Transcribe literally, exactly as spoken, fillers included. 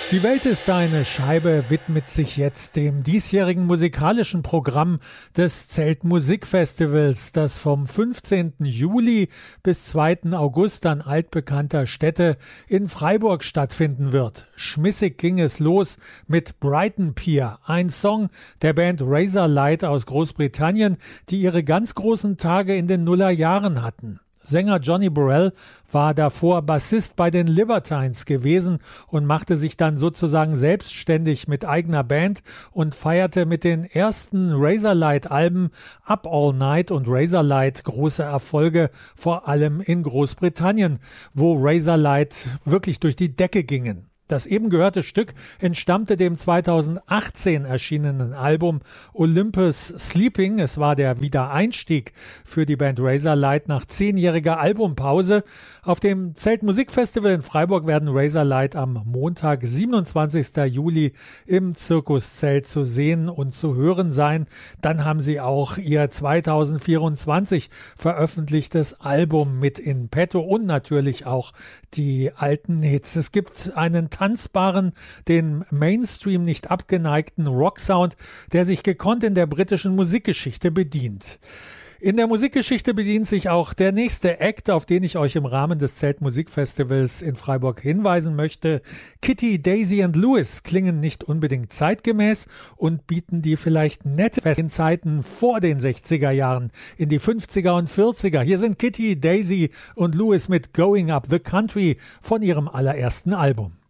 Die Welt ist eine Scheibe widmet sich jetzt dem diesjährigen musikalischen Programm des Zeltmusikfestivals, das vom fünfzehnten Juli bis zweiten August an altbekannter Stätte in Freiburg stattfinden wird. Schmissig ging es los mit Brighton Pier, ein Song der Band Razorlight aus Großbritannien, die ihre ganz großen Tage in den Nullerjahren hatten. Sänger Johnny Burrell war davor Bassist bei den Libertines gewesen und machte sich dann sozusagen selbstständig mit eigener Band und feierte mit den ersten Razorlight-Alben Up All Night und Razorlight große Erfolge, vor allem in Großbritannien, wo Razorlight wirklich durch die Decke gingen. Das eben gehörte Stück entstammte dem zweitausendachtzehn erschienenen Album Olympus Sleeping. Es war der Wiedereinstieg für die Band Razorlight nach zehnjähriger Albumpause. Auf dem Zeltmusikfestival in Freiburg werden Razorlight am Montag, siebenundzwanzigsten Juli im Zirkuszelt zu sehen und zu hören sein. Dann haben sie auch ihr zweitausendvierundzwanzig veröffentlichtes Album mit in petto und natürlich auch die alten Hits. Es gibt einen tanzbaren, den Mainstream nicht abgeneigten Rocksound, der sich gekonnt in der britischen Musikgeschichte bedient. In der Musikgeschichte bedient sich auch der nächste Act, auf den ich euch im Rahmen des Zeltmusikfestivals in Freiburg hinweisen möchte. Kitty, Daisy and Lewis klingen nicht unbedingt zeitgemäß und bieten die vielleicht nette in Zeiten vor den sechziger Jahren, in die fünfziger und vierziger. Hier sind Kitty, Daisy und Lewis mit Going Up the Country von ihrem allerersten Album.